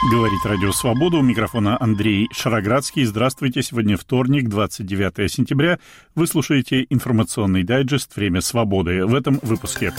Говорит Радио Свобода. У микрофона Андрей Шароградский. Здравствуйте. Сегодня вторник, 29 сентября. Вы слушаете информационный дайджест «Время свободы». В этом выпуске.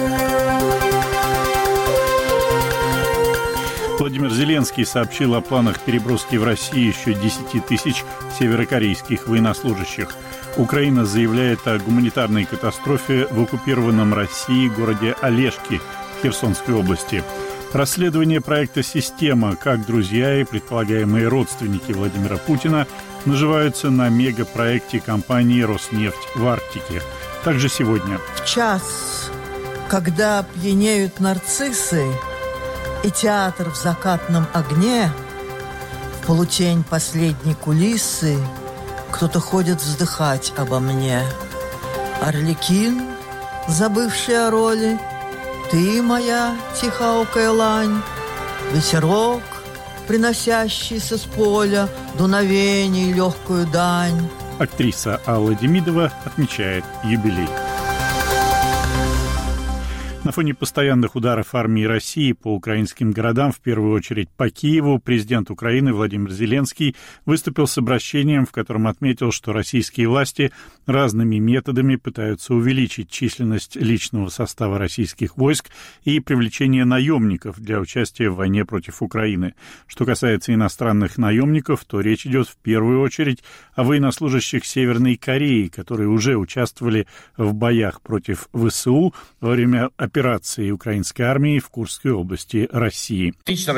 Владимир Зеленский сообщил о планах переброски в Россию еще 10 тысяч северокорейских военнослужащих. Украина заявляет о гуманитарной катастрофе в оккупированном Россией городе Олешки в Херсонской области. Расследование проекта «Система», как друзья и предполагаемые родственники Владимира Путина наживаются на мегапроекте компании «Роснефть» в Арктике. Также сегодня. В час, когда пьянеют нарциссы и театр в закатном огне, в полутень последней кулисы кто-то ходит вздыхать обо мне. Арлекин, забывший о роли, ты моя тихоокая лань, ветерок, приносящийся с поля дуновений легкую дань. Актриса Алла Демидова отмечает юбилей. На фоне постоянных ударов армии России по украинским городам, в первую очередь по Киеву, президент Украины Владимир Зеленский выступил с обращением, в котором отметил, что российские власти разными методами пытаются увеличить численность личного состава российских войск и привлечение наемников для участия в войне против Украины. Что касается иностранных наемников, то речь идет в первую очередь о военнослужащих Северной Кореи, которые уже участвовали в боях против ВСУ во время операции украинской армии в Курской области России.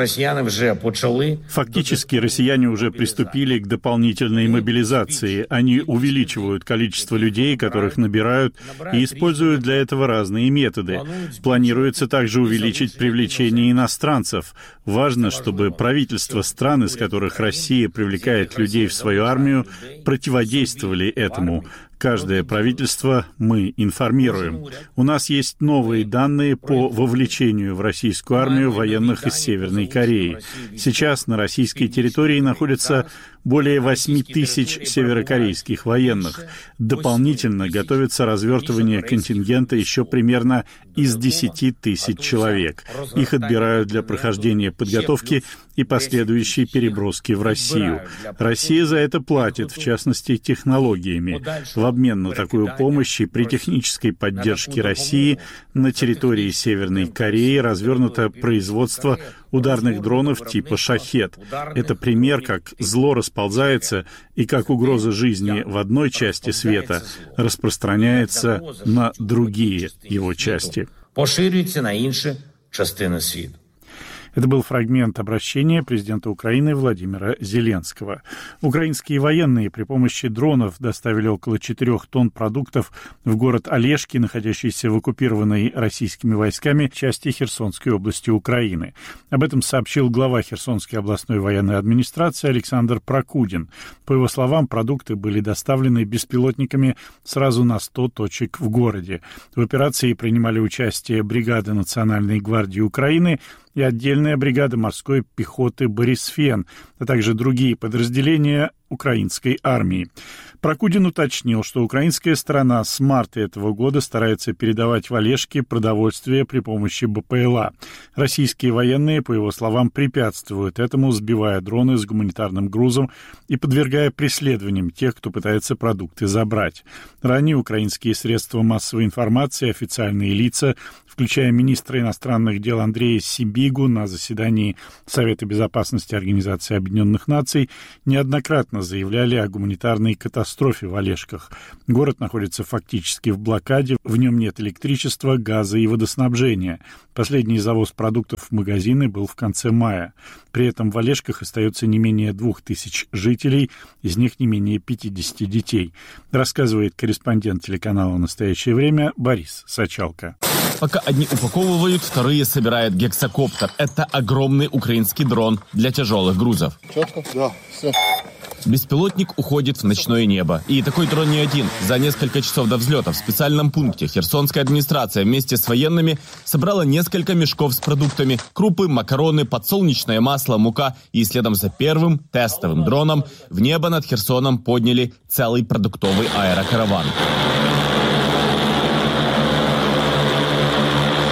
Фактически россияне уже приступили к дополнительной мобилизации. Они увеличивают количество людей, которых набирают, и используют для этого разные методы. Планируется также увеличить привлечение иностранцев. Важно, чтобы правительства стран, из которых Россия привлекает людей в свою армию, противодействовали этому. Каждое правительство мы информируем. У нас есть новые данные по вовлечению в российскую армию военных из Северной Кореи. Сейчас на российской территории находится более 8 тысяч северокорейских военных. Дополнительно готовится развертывание контингента еще примерно из 10 тысяч человек. Их отбирают для прохождения подготовки и последующей переброски в Россию. Россия за это платит, в частности, технологиями. В обмен на такую помощь и при технической поддержке России на территории Северной Кореи развернуто производство ударных дронов типа «Шахед». Это пример, как зло расползается и как угроза жизни в одной части света распространяется на другие его части. Поширюється на інші частини світу. Это был фрагмент обращения президента Украины Владимира Зеленского. Украинские военные при помощи дронов доставили около 4 тонн продуктов в город Олешки, находящийся в оккупированной российскими войсками части Херсонской области Украины. Об этом сообщил глава Херсонской областной военной администрации Александр Прокудин. По его словам, продукты были доставлены беспилотниками сразу на 100 точек в городе. В операции принимали участие бригады Национальной гвардии Украины и отдельная бригада морской пехоты «Борисфен», а также другие подразделения украинской армии. Прокудин уточнил, что украинская сторона с марта этого года старается передавать в Олешки продовольствие при помощи БПЛА. Российские военные, по его словам, препятствуют этому, сбивая дроны с гуманитарным грузом и подвергая преследованиям тех, кто пытается продукты забрать. Ранее украинские средства массовой информации, официальные лица, включая министра иностранных дел Андрея Сибигу на заседании Совета безопасности Организации Объединенных Наций, неоднократно заявляли о гуманитарной катастрофе в Олешках. Город находится фактически в блокаде, в нем нет электричества, газа и водоснабжения. Последний завоз продуктов в магазины был в конце мая. При этом в Олешках остается не менее 2000 жителей, из них не менее 50 детей. Рассказывает корреспондент телеканала «Настоящее время» Борис Сачалко. Пока одни упаковывают, вторые собирает гексакоптер. Это огромный украинский дрон для тяжелых грузов. Четко? Да, все. Беспилотник уходит в ночное небо. И такой дрон не один. За несколько часов до взлета в специальном пункте Херсонская администрация вместе с военными собрала несколько мешков с продуктами. Крупы, макароны, подсолнечное масло, мука. И следом за первым тестовым дроном в небо над Херсоном подняли целый продуктовый аэрокараван.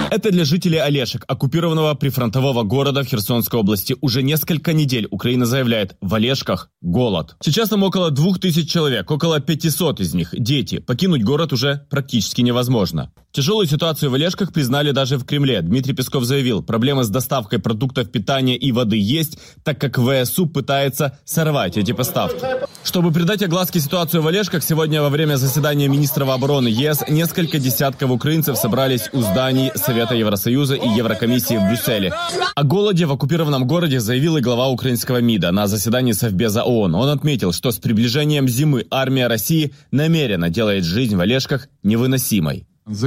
Это для жителей Олешек, оккупированного прифронтового города в Херсонской области. Уже несколько недель Украина заявляет: в Олешках голод. Сейчас там около 2000 человек, около 500 из них дети. Покинуть город уже практически невозможно. Тяжелую ситуацию в Олешках признали даже в Кремле. Дмитрий Песков заявил, проблемы с доставкой продуктов питания и воды есть, так как ВСУ пытается сорвать эти поставки. Чтобы придать огласке ситуацию в Олешках, сегодня во время заседания министров обороны ЕС несколько десятков украинцев собрались у зданий Совета Евросоюза и Еврокомиссии в Брюсселе. О голоде в оккупированном городе заявил и глава украинского МИДа на заседании Совбеза ООН. Он отметил, что с приближением зимы армия России намеренно делает жизнь в Олешках невыносимой.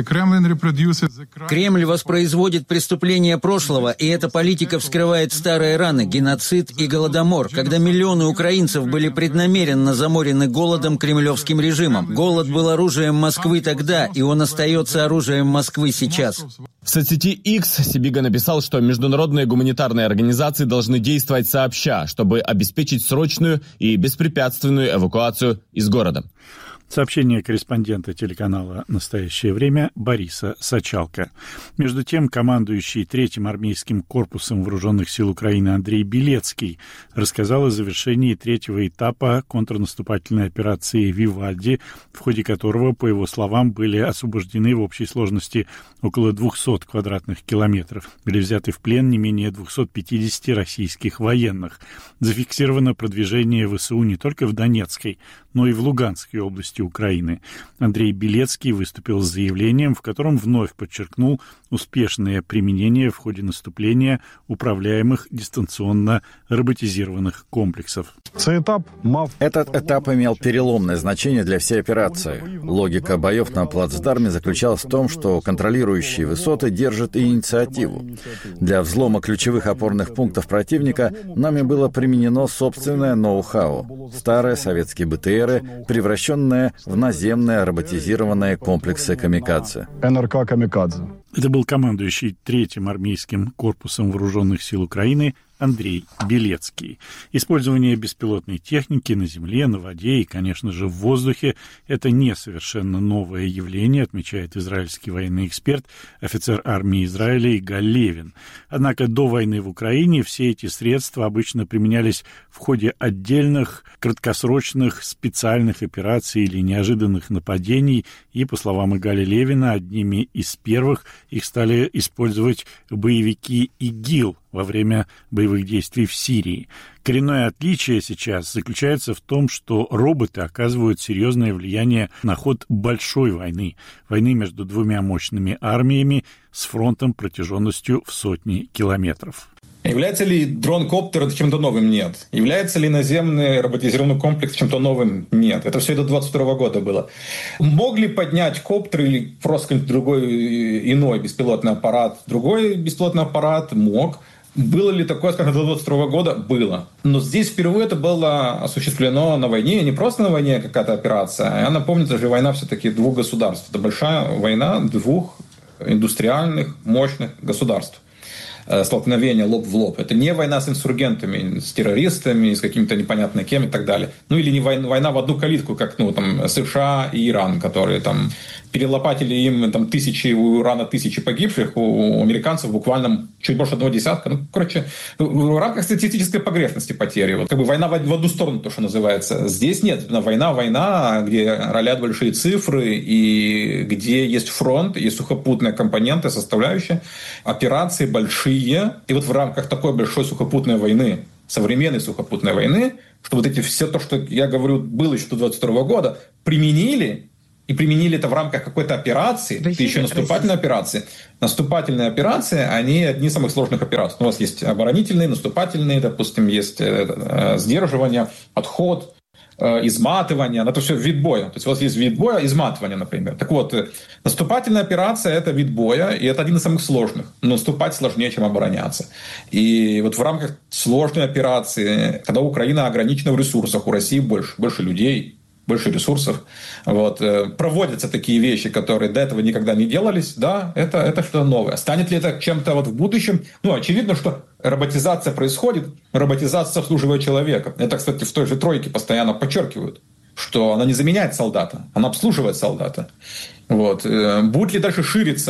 Кремль воспроизводит преступления прошлого, и эта политика вскрывает старые раны, геноцид и голодомор, когда миллионы украинцев были преднамеренно заморены голодом кремлевским режимом. Голод был оружием Москвы тогда, и он остается оружием Москвы сейчас. В соцсети X Сибига написал, что международные гуманитарные организации должны действовать сообща, чтобы обеспечить срочную и беспрепятственную эвакуацию из города. Сообщение корреспондента телеканала «Настоящее время» Бориса Сачалко. Между тем, командующий 3-м армейским корпусом вооруженных сил Украины Андрей Белецкий рассказал о завершении 3-го этапа контрнаступательной операции «Вивальди», в ходе которого, по его словам, были освобождены в общей сложности около 200 квадратных километров. Были взяты в плен не менее 250 российских военных. Зафиксировано продвижение ВСУ не только в Донецкой, но и в Луганской области Украины. Андрей Белецкий выступил с заявлением, в котором вновь подчеркнул успешное применение в ходе наступления управляемых дистанционно роботизированных комплексов. Этот этап имел переломное значение для всей операции. Логика боев на плацдарме заключалась в том, что контролирующие высоты держат инициативу. Для взлома ключевых опорных пунктов противника нами было применено собственное ноу-хау. Старые советские БТРы, превращенные в наземные роботизированные комплексы «Камикадзе». НРК «Камикадзе». Это был командующий 3-м армейским корпусом вооруженных сил Украины Андрей Белецкий. Использование беспилотной техники на земле, на воде и, конечно же, в воздухе – это не совершенно новое явление, отмечает израильский военный эксперт, офицер армии Израиля Игаль Левин. Однако до войны в Украине все эти средства обычно применялись в ходе отдельных, краткосрочных, специальных операций или неожиданных нападений, и, по словам Игаля Левина, одними из первых их стали использовать боевики ИГИЛ во время боевых действий в Сирии. Коренное отличие сейчас заключается в том, что роботы оказывают серьезное влияние на ход большой войны между двумя мощными армиями с фронтом протяженностью в сотни километров. Является ли дрон-коптер чем-то новым? Нет. Является ли наземный роботизированный комплекс чем-то новым? Нет. Это все до 2022 года было. Мог ли поднять коптер или просто другой иной беспилотный аппарат? Другой беспилотный аппарат мог. Было ли такое, скажем, до 2022 года? Было. Но здесь впервые это было осуществлено на войне. Не просто на войне какая-то операция. Я напомню, это же война все-таки двух государств. Это большая война двух индустриальных, мощных государств. Столкновение лоб в лоб. Это не война с инсургентами, с террористами, с какими-то непонятно кем и так далее. Ну или не война в одну калитку, как там США и Иран, которые там перелопатили им там у Ирана тысячи погибших, у американцев буквально чуть больше 10. В рамках статистической погрешности потери. Вот, война в одну сторону, то, что называется. Здесь нет. Война, где ролят большие цифры, и где есть фронт, и сухопутные компоненты, составляющие, операции большие. И вот в рамках такой большой сухопутной войны, современной сухопутной войны, что вот все то, что я говорю, было еще до 2022 года, применили это в рамках какой-то операции, это еще наступательной операции. Наступательные операции, они одни из самых сложных операций. У вас есть оборонительные, наступательные, допустим, есть сдерживание, отход, изматывание, это все вид боя. То есть у вас есть вид боя, изматывание, например. Так вот, наступательная операция – это вид боя, и это один из самых сложных. Но наступать сложнее, чем обороняться. И вот в рамках сложной операции, когда Украина ограничена в ресурсах, у России больше людей, больше ресурсов, проводятся такие вещи, которые до этого никогда не делались, да, это что-то новое. Станет ли это чем-то в будущем? Очевидно, что роботизация происходит, роботизация обслуживает человека. Это, кстати, в той же «Тройке» постоянно подчеркивают, что она не заменяет солдата, она обслуживает солдата. Будет ли дальше шириться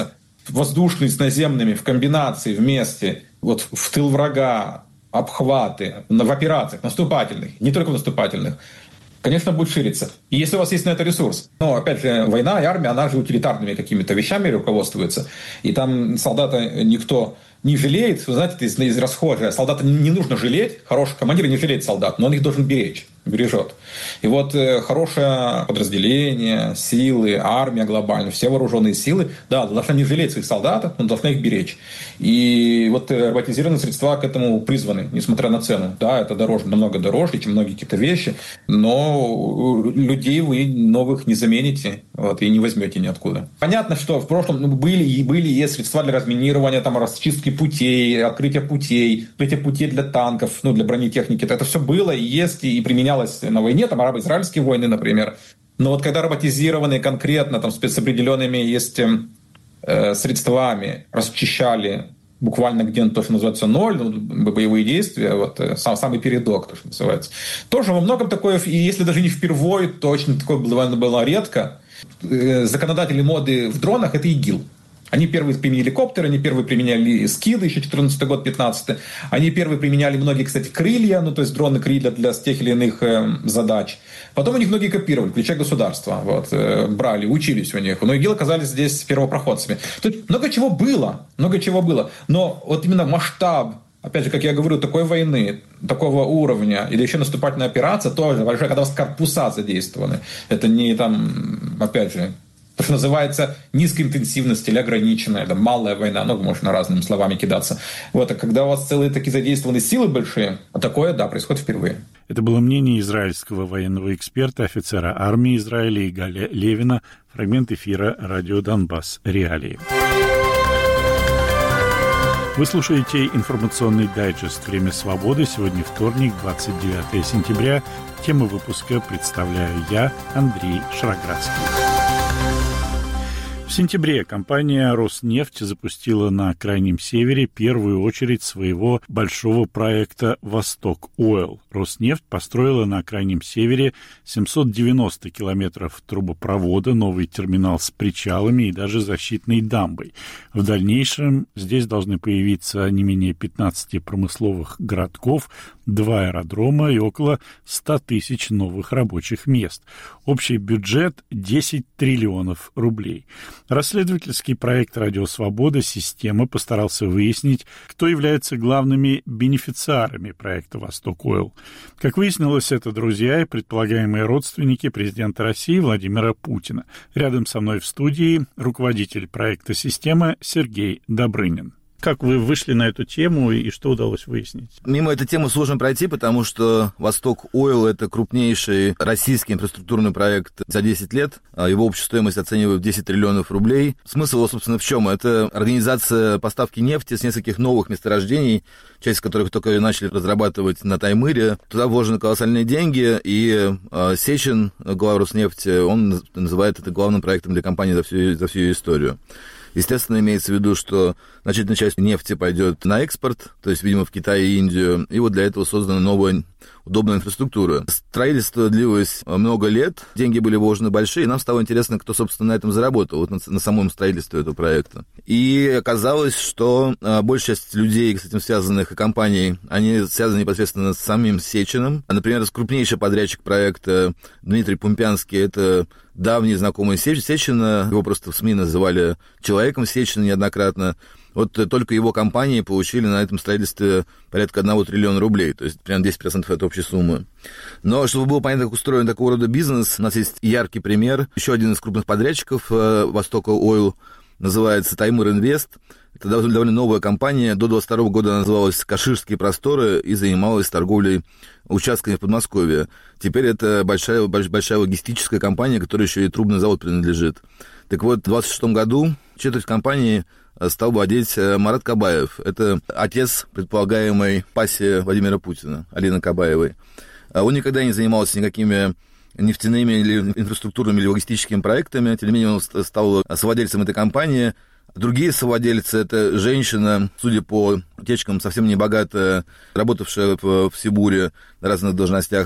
воздушные с наземными в комбинации вместе, вот в тыл врага, обхваты, в операциях наступательных, не только наступательных, конечно, будет шириться. И если у вас есть на это ресурс. Но, опять же, война и армия, она же утилитарными какими-то вещами руководствуется. И там солдата никто не жалеет. Вы знаете, это из расхожее. Солдата не нужно жалеть. Хороший командир не жалеет солдат, но он их должен беречь. Бережет. И вот хорошее подразделение, силы, армия глобально, все вооруженные силы, да, должны не жалеть своих солдат, но должны их беречь. И вот роботизированные средства к этому призваны, несмотря на цену. Да, это дороже, намного дороже, чем многие какие-то вещи, но людей вы новых не замените, вот, и не возьмете ниоткуда. Понятно, что в прошлом были и есть средства для разминирования, там, расчистки путей, открытия путей для танков, для бронетехники. Это все было и есть, и применялось на войне, там арабо-израильские войны, например. Но вот когда роботизированные конкретно, там спецопределенными есть средствами расчищали буквально где-то то, что называется ноль, боевые действия, вот самый передок, то, что называется. Тоже во многом такое, и если даже не впервые, то очень такое было редко. Законодатели моды в дронах — это ИГИЛ. Они первые применили коптеры, они первые применяли скиды, еще 14 год, 15. Они первые применяли многие, кстати, крылья, то есть дроны-крылья для тех или иных задач. Потом у них многие копировали, включая государства. Вот, брали, учились у них. Но ИГИЛ оказались здесь первопроходцами. Тут много чего было. Но вот именно масштаб, опять же, как я говорю, такой войны, такого уровня, или еще наступательная операция тоже большая, когда у вас корпуса задействованы. Это не там, опять же, то, что называется низкой интенсивности или ограниченная, это малая война, можно разными словами кидаться. Вот, а когда у вас целые такие задействованы силы большие, такое, да, происходит впервые. Это было мнение израильского военного эксперта, офицера армии Израиля Игаля Левина. Фрагмент эфира «Радио Донбасс. Реалии». Вы слушаете информационный дайджест «Время свободы». Сегодня вторник, 29 сентября. Тему выпуска представляю я, Андрей Шароградский. В сентябре компания «Роснефть» запустила на Крайнем Севере первую очередь своего большого проекта «Восток Ойл». «Роснефть» построила на Крайнем Севере 790 километров трубопровода, новый терминал с причалами и даже защитной дамбой. В дальнейшем здесь должны появиться не менее 15 промысловых городков, 2 аэродрома и около 100 тысяч новых рабочих мест. Общий бюджет — 10 триллионов рублей. Расследовательский проект «Радио Свобода. Система» постарался выяснить, кто является главными бенефициарами проекта «Восток Ойл». Как выяснилось, это друзья и предполагаемые родственники президента России Владимира Путина. Рядом со мной в студии руководитель проекта «Система» Сергей Добрынин. Как вы вышли на эту тему и что удалось выяснить? Мимо этой темы сложно пройти, потому что «Восток Ойл» — это крупнейший российский инфраструктурный проект за 10 лет. Его общую стоимость оценивают в 10 триллионов рублей. Смысл его, собственно, в чем? Это организация поставки нефти с нескольких новых месторождений, часть которых только начали разрабатывать на Таймыре. Туда вложены колоссальные деньги, и Сечин, глава Роснефти, он называет это главным проектом для компании за всю ее историю. Естественно, имеется в виду, что значительная часть нефти пойдет на экспорт, то есть, видимо, в Китай и Индию, и вот для этого создана новая удобная инфраструктура. Строительство длилось много лет, деньги были вложены большие, и нам стало интересно, кто, собственно, на этом заработал, вот на самом строительстве этого проекта. И оказалось, что большая часть людей, с этим связанных, и компаний, они связаны непосредственно с самим Сечиным. Например, крупнейший подрядчик проекта Дмитрий Пумпянский — это давний знакомый Сечина, его просто в СМИ называли человеком Сечина неоднократно. Вот только его компании получили на этом строительстве порядка 1 триллиона рублей, то есть примерно 10% от общей суммы. Но чтобы было понятно, как устроен такого рода бизнес, у нас есть яркий пример. Еще один из крупных подрядчиков «Востока Ойл» называется «Таймыр Инвест». Это довольно новая компания. До 2022 года она называлась «Каширские просторы» и занималась торговлей участками в Подмосковье. Теперь это большая логистическая компания, которой еще и трубный завод принадлежит. Так вот, в 2026 году четверть компании стал владеть Марат Кабаев. Это отец предполагаемой пассии Владимира Путина, Алины Кабаевой. Он никогда не занимался никакими нефтяными или инфраструктурными или логистическими проектами. Тем не менее, он стал совладельцем этой компании. Другие совладельцы — это женщина, судя по утечкам, совсем не богатая, работавшая в Сибуре на разных должностях.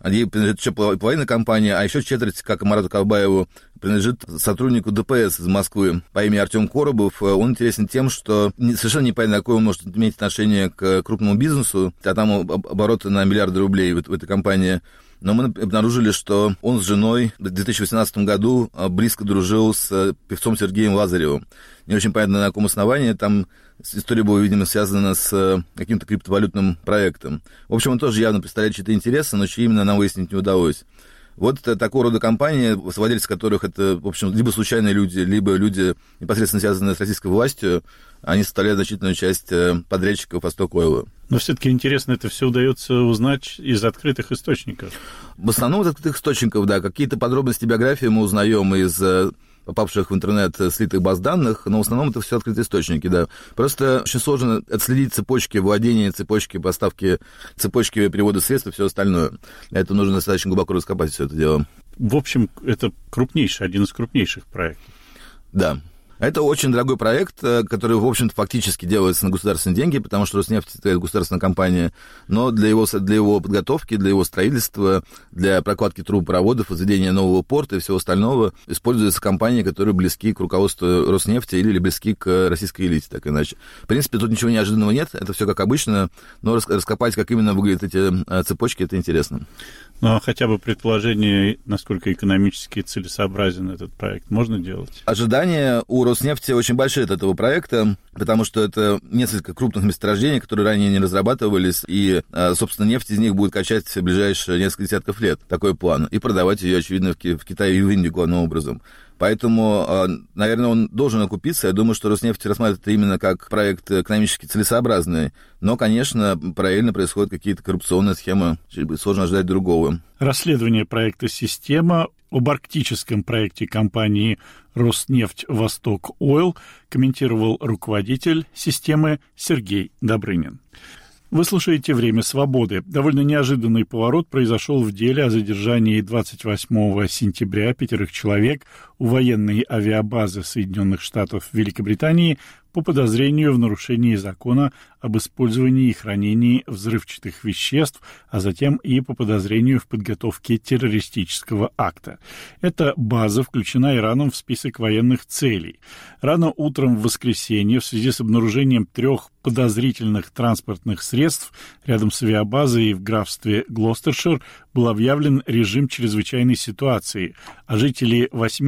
ей принадлежит еще половина компании, а еще четверть, как и Марату Кавбаеву, принадлежит сотруднику ДПС из Москвы по имени Артем Коробов. Он интересен тем, что совершенно непонятно, какое он может иметь отношение к крупному бизнесу, а там обороты на миллиарды рублей в этой компании. Но мы обнаружили, что он с женой в 2018 году близко дружил с певцом Сергеем Лазаревым. Не очень понятно, на каком основании. Там история была, видимо, связана с каким-то криптовалютным проектом. В общем, он тоже явно представляет чьи-то интересы, но чьи именно нам выяснить не удалось. Вот такого рода компании, владельцы которых это, в общем, либо случайные люди, либо люди, непосредственно связанные с российской властью, они составляют значительную часть подрядчиков «Восток Ойла». Но все-таки интересно, это все удается узнать из открытых источников. В основном из открытых источников, да. Какие-то подробности биографии мы узнаем из попавших в интернет слитых баз данных, но в основном это все открытые источники, да. Просто очень сложно отследить цепочки владения, цепочки поставки, цепочки перевода средств и все остальное. Для этого нужно достаточно глубоко раскопать все это дело. В общем, это один из крупнейших проектов. Да. Это очень дорогой проект, который, в общем-то, фактически делается на государственные деньги, потому что Роснефть — это государственная компания, но для его подготовки, для его строительства, для прокладки трубопроводов, возведения нового порта и всего остального используются компании, которые близки к руководству Роснефти или близки к российской элите, так иначе. В принципе, тут ничего неожиданного нет, это все как обычно, но раскопать, как именно выглядят эти цепочки, это интересно. Ну, а хотя бы предположение, насколько экономически целесообразен этот проект, можно делать? Ожидания у Роснефти очень большие от этого проекта, потому что это несколько крупных месторождений, которые ранее не разрабатывались, и, собственно, нефть из них будет качать в ближайшие несколько десятков лет. Такой план. И продавать ее, очевидно, в Китае и в Индию главным образом. Поэтому, наверное, он должен окупиться. Я думаю, что Роснефть рассматривает это именно как проект экономически целесообразный. Но, конечно, параллельно происходят какие-то коррупционные схемы. Сложно ожидать другого. Расследование проекта «Система» об арктическом проекте компании «Роснефть Восток Ойл» комментировал руководитель системы Сергей Добрынин. Вы слушаете «Время свободы». Довольно неожиданный поворот произошел в деле о задержании 28 сентября 5 человек у военной авиабазы Соединенных Штатов в Великобритании по подозрению в нарушении закона об использовании и хранении взрывчатых веществ, а затем и по подозрению в подготовке террористического акта. Эта база включена Ираном в список военных целей. Рано утром в воскресенье в связи с обнаружением 3 подозрительных транспортных средств рядом с авиабазой в графстве Глостершир был объявлен режим чрезвычайной ситуации, а жители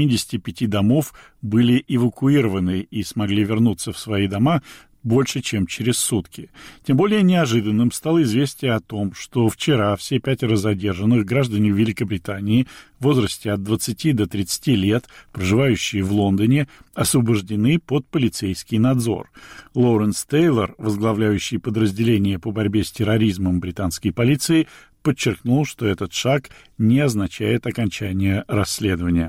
85 домов были эвакуированы и смогли вернуться в свои дома больше, чем через сутки. Тем более неожиданным стало известие о том, что вчера все 5 задержанных граждане Великобритании в возрасте от 20 до 30 лет, проживающие в Лондоне, освобождены под полицейский надзор. Лоуренс Тейлор, возглавляющий подразделение по борьбе с терроризмом британской полиции, подчеркнул, что этот шаг не означает окончание расследования.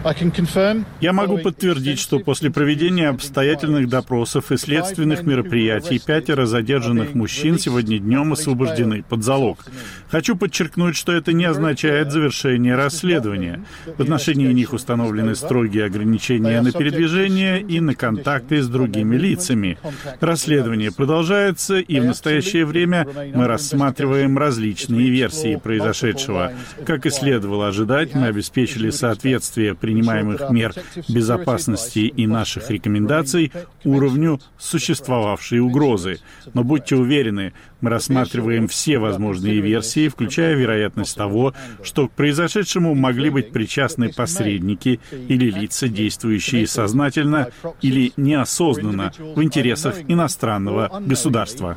Я могу подтвердить, что после проведения обстоятельных допросов и следственных мероприятий 5 задержанных мужчин сегодня днем освобождены под залог. Хочу подчеркнуть, что это не означает завершение расследования. В отношении них установлены строгие ограничения на передвижение и на контакты с другими лицами. Расследование продолжается, и в настоящее время мы рассматриваем различные версии произошедшего. Как и следовало ожидать, мы обеспечили соответствие принимаемых мер безопасности и наших рекомендаций уровню существовавшей угрозы. Но будьте уверены, мы рассматриваем все возможные версии, включая вероятность того, что к произошедшему могли быть причастны посредники или лица, действующие сознательно или неосознанно в интересах иностранного государства.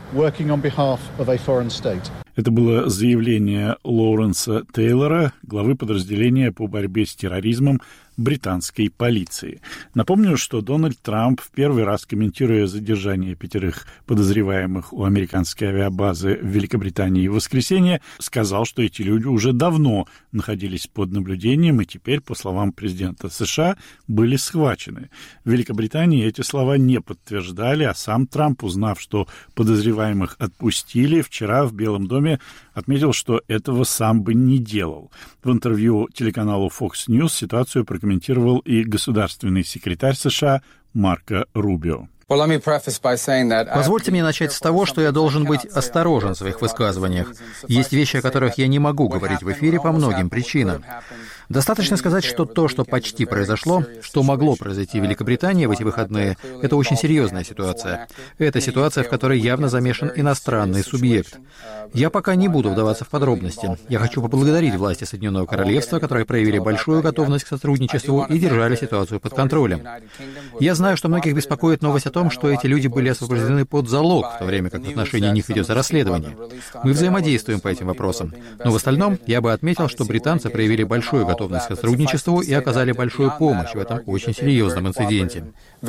Это было заявление Лоуренса Тейлора, главы подразделения по борьбе с терроризмом британской полиции. Напомню, что Дональд Трамп, в первый раз комментируя задержание 5 подозреваемых у американской авиабазы в Великобритании в воскресенье, сказал, что эти люди уже давно находились под наблюдением и теперь, по словам президента США, были схвачены. В Великобритании эти слова не подтверждали, а сам Трамп, узнав, что подозреваемых отпустили, вчера в Белом доме отметил, что этого сам бы не делал. В интервью телеканалу Fox News ситуацию прокомментировал и государственный секретарь США Марко Рубио. Позвольте мне начать с того, что я должен быть осторожен в своих высказываниях. Есть вещи, о которых я не могу говорить в эфире по многим причинам. Достаточно сказать, что то, что почти произошло, что могло произойти в Великобритании в эти выходные, это очень серьезная ситуация. Это ситуация, в которой явно замешан иностранный субъект. Я пока не буду вдаваться в подробности. Я хочу поблагодарить власти Соединенного Королевства, которые проявили большую готовность к сотрудничеству и держали ситуацию под контролем. Я знаю, что многих беспокоит новость о том, что эти люди были освобождены под залог, в то время как в отношении них ведется расследование. Мы взаимодействуем по этим вопросам. Но в остальном я бы отметил, что британцы проявили большую готовность к сотрудничеству и оказали большую помощь в этом очень серьезном инциденте.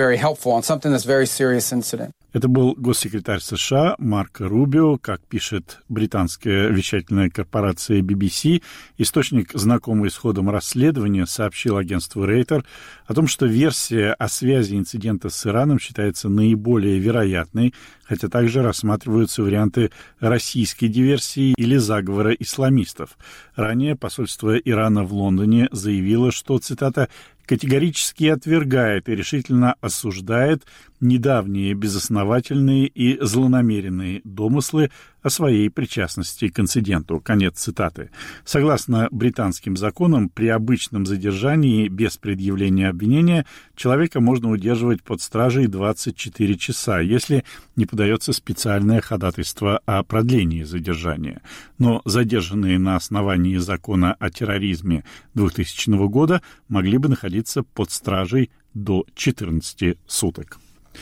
Это был госсекретарь США Марко Рубио, как пишет британская вещательная корпорация BBC. Источник, знакомый с ходом расследования, сообщил агентству Рейтер о том, что версия о связи инцидента с Ираном считается наиболее вероятной, хотя также рассматриваются варианты российской диверсии или заговора исламистов. Ранее посольство Ирана в Лондоне заявило, что, цитата, «категорически отвергает и решительно осуждает недавние безосновательные и злонамеренные домыслы о своей причастности к инциденту». Конец цитаты. Согласно британским законам, при обычном задержании без предъявления обвинения человека можно удерживать под стражей 24 часа, если не подается специальное ходатайство о продлении задержания. Но задержанные на основании закона о терроризме 2000 года могли бы находиться под стражей до 14 суток.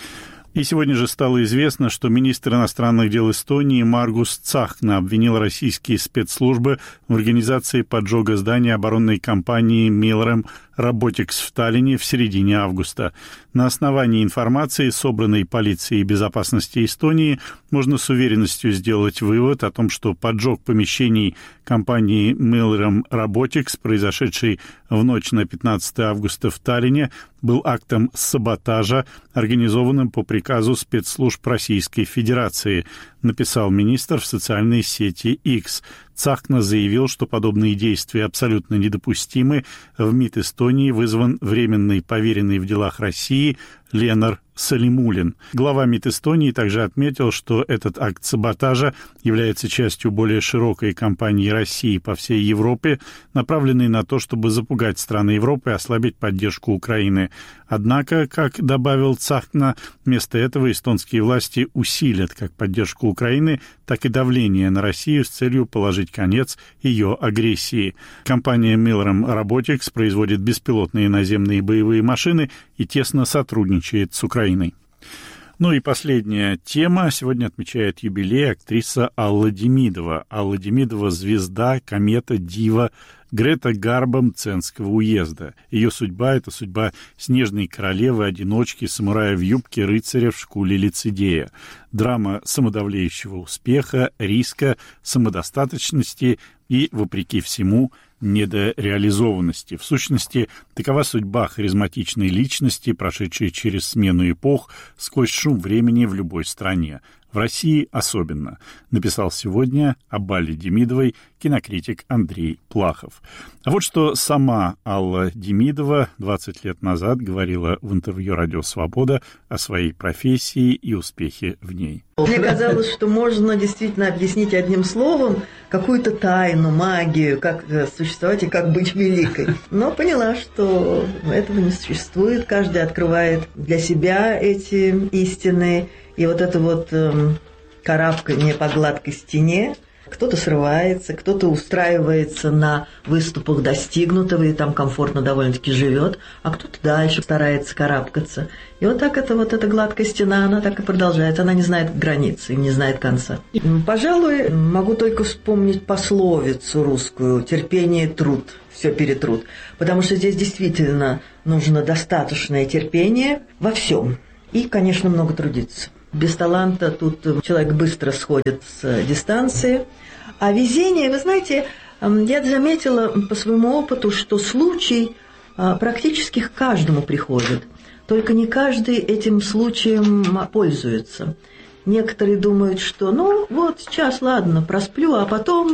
И сегодня же стало известно, что министр иностранных дел Эстонии Маргус Цахна обвинил российские спецслужбы в организации поджога здания оборонной компании Milrem Robotics в Таллине в середине августа. На основании информации, собранной полицией безопасности Эстонии, можно с уверенностью сделать вывод о том, что поджог помещений компании Milrem Robotics, произошедший в ночь на 15 августа в Таллине, был актом саботажа, организованным по приказу спецслужб Российской Федерации, написал министр в социальной сети X. Цахна заявил, что подобные действия абсолютно недопустимы. В МИД Эстонии вызван временный поверенный в делах России Ленар Салимулин. Глава МИД Эстонии также отметил, что этот акт саботажа является частью более широкой кампании России по всей Европе, направленной на то, чтобы запугать страны Европы и ослабить поддержку Украины. Однако, как добавил Цахна, вместо этого эстонские власти усилят как поддержку Украины, так и давление на Россию с целью положить конец ее агрессии. Компания Milrem Robotics производит беспилотные наземные боевые машины и тесно сотрудничает с Украиной. Ну и последняя тема. Сегодня отмечает юбилей актриса Алла Демидова. Алла Демидова – звезда, комета, дива Грета Гарбо Мценского уезда. Ее судьба – это судьба снежной королевы, одиночки, самурая в юбке, рыцаря в шкуре лицедея. Драма самодовлеющего успеха, риска, самодостаточности и, вопреки всему, недореализованности. В сущности, такова судьба харизматичной личности, прошедшей через смену эпох, сквозь шум времени в любой стране. В России особенно, написал сегодня об Алле Демидовой кинокритик Андрей Плахов. А вот что сама Алла Демидова 20 лет назад говорила в интервью «Радио Свобода» о своей профессии и успехе в ней. Мне казалось, что можно действительно объяснить одним словом какую-то тайну, магию, как существовать и как быть великой. Но поняла, что этого не существует. Каждый открывает для себя эти истины. И вот это вот карабкание по гладкой стене, кто-то срывается, кто-то устраивается на выступах достигнутого и там комфортно довольно-таки живет, а кто-то дальше старается карабкаться. И вот так эта гладкая стена, она так и продолжается. Она не знает границы, не знает конца. Пожалуй, могу только вспомнить пословицу русскую «терпение, труд, все перетрут». Потому что здесь действительно нужно достаточное терпение во всем. И, конечно, много трудиться. Без таланта тут человек быстро сходит с дистанции. А везение, вы знаете, я заметила по своему опыту, что случай практически к каждому приходит. Только не каждый этим случаем пользуется. Некоторые думают, что ну вот сейчас, ладно, просплю, а потом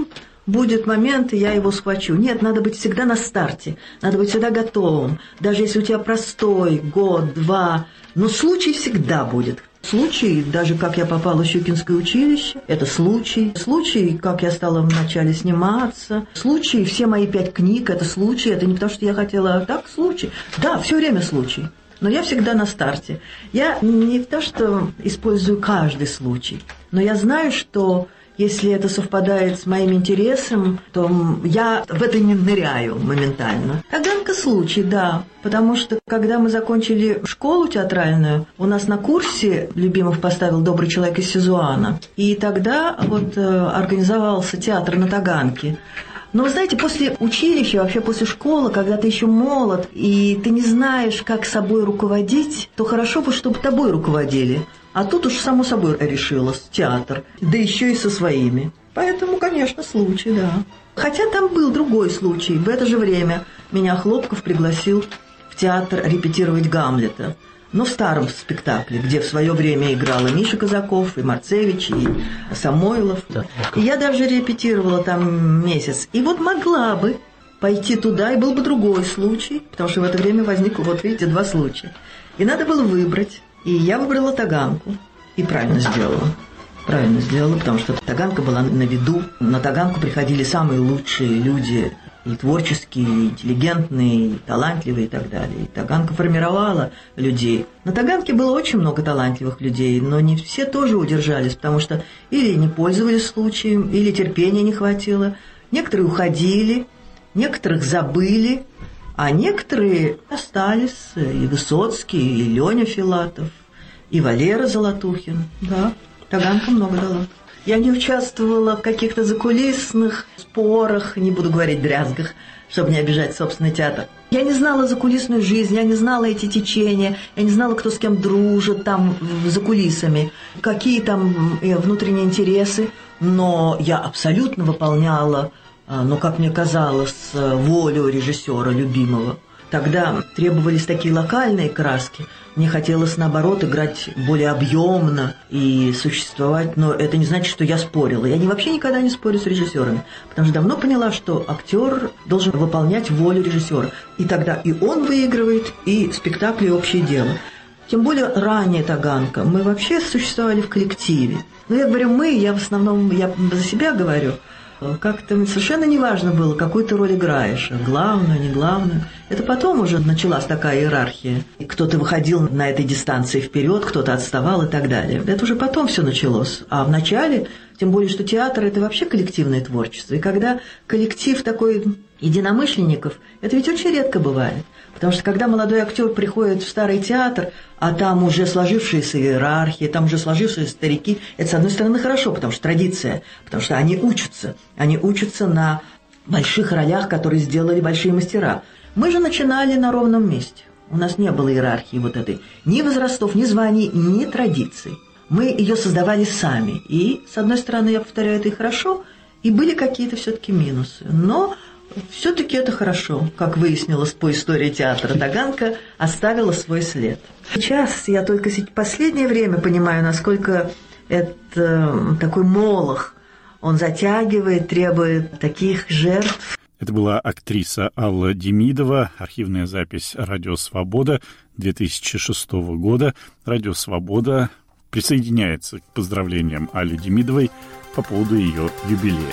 будет момент, и я его схвачу. Нет, надо быть всегда на старте, надо быть всегда готовым. Даже если у тебя простой год, два, но случай всегда будет. Случай, даже как я попала в Щукинское училище, это случай. Случай, как я стала вначале сниматься. Случай, все мои 5 книг, это случай. Это не потому, что я хотела, а так случай. Да, все время случай. Но я всегда на старте. Я не то, что использую каждый случай, но я знаю, что если это совпадает с моим интересом, то я в это не ныряю моментально. Таганка случай, да. Потому что, когда мы закончили школу театральную, у нас на курсе Любимов поставил «Добрый человек из Сизуана». И тогда вот организовался театр на Таганке. Но вы знаете, после училища, вообще после школы, когда ты еще молод, и ты не знаешь, как собой руководить, то хорошо бы, чтобы тобой руководили. А тут уж само собой решилось театр, да еще и со своими. Поэтому, конечно, случай, да. Хотя там был другой случай. В это же время меня Хлопков пригласил в театр репетировать «Гамлета». Но в старом спектакле, где в свое время играла Миша Казаков, и Марцевич, и Самойлов. И я даже репетировала там месяц. И вот могла бы пойти туда, и был бы другой случай, потому что в это время возникло, вот видите, 2 случая. И надо было выбрать. И я выбрала Таганку. И правильно сделала. Правильно сделала, потому что Таганка была на виду. На Таганку приходили самые лучшие люди, и творческие, и интеллигентные, и талантливые, и так далее. И Таганка формировала людей. На Таганке было очень много талантливых людей, но не все тоже удержались, потому что или не пользовались случаем, или терпения не хватило. Некоторые уходили, некоторых забыли, а некоторые остались. И Высоцкий, и Леня Филатов, и Валера Золотухин. Да, Таганка много дала. Я не участвовала в каких-то закулисных спорах, не буду говорить дрязгах, чтобы не обижать собственный театр. Я не знала закулисную жизнь, я не знала эти течения, я не знала, кто с кем дружит там за кулисами, какие там внутренние интересы, но я абсолютно выполняла, как мне казалось, волю режиссера любимого. Тогда требовались такие локальные краски. Мне хотелось, наоборот, играть более объемно и существовать, но это не значит, что я спорила. Я вообще никогда не спорю с режиссерами, потому что давно поняла, что актер должен выполнять волю режиссера. И тогда и он выигрывает, и спектакль, и общее дело. Тем более ранняя Таганка. Мы вообще существовали в коллективе. Но я говорю «мы», я в основном я за себя говорю. Как-то совершенно не важно было, какую ты роль играешь, главную, не главную. Это потом уже началась такая иерархия. И кто-то выходил на этой дистанции вперед, кто-то отставал и так далее. Это уже потом все началось. А в начале, тем более, что театр – это вообще коллективное творчество. И когда коллектив такой единомышленников, это ведь очень редко бывает. Потому что когда молодой актер приходит в старый театр, а там уже сложившиеся иерархии, там уже сложившиеся старики, это, с одной стороны, хорошо, потому что традиция, потому что они учатся на больших ролях, которые сделали большие мастера. Мы же начинали на ровном месте. У нас не было иерархии вот этой, ни возрастов, ни званий, ни традиций. Мы ее создавали сами. И, с одной стороны, я повторяю, это и хорошо, и были какие-то все-таки минусы. Но все-таки это хорошо. Как выяснилось по истории театра, Таганка оставила свой след. Сейчас я только в последнее время понимаю, насколько это такой молох. Он затягивает, требует таких жертв. Это была актриса Алла Демидова, архивная запись «Радио Свобода» 2006 года. «Радио Свобода» присоединяется к поздравлениям Алле Демидовой по поводу ее юбилея.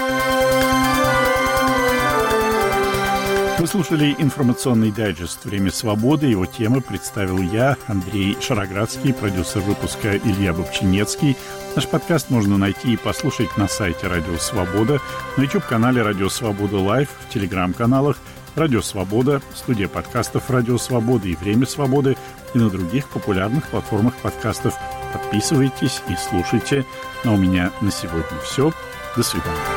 Вы слушали информационный дайджест «Время свободы». Его темы представил я, Андрей Шароградский, продюсер выпуска Илья Бобчинецкий. Наш подкаст можно найти и послушать на сайте «Радио Свобода», на YouTube-канале «Радио Свобода Лайв», в телеграм-каналах «Радио Свобода», студия подкастов «Радио Свобода» и «Время свободы» и на других популярных платформах подкастов. Подписывайтесь и слушайте. А у меня на сегодня все. До свидания.